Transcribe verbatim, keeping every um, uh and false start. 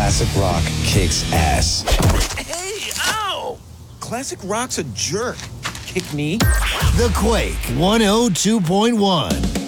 classic rock kicks ass. Hey, ow! Classic rock's a jerk. Kick me. The Quake one oh two point one.